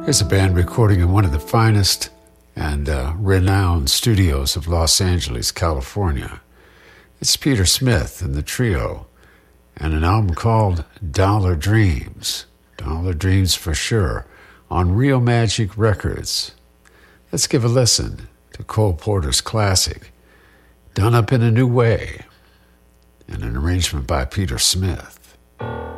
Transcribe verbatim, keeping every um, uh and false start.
Here's a band recording in one of the finest and uh, renowned studios of Los Angeles, California. It's Peter Smith and the Trio, and an album called Dollar Dreams. Dollar Dreams for sure, on Real Magic Records. Let's give a listen to Cole Porter's classic, Done Up in a New Way, and an arrangement by Peter Smith.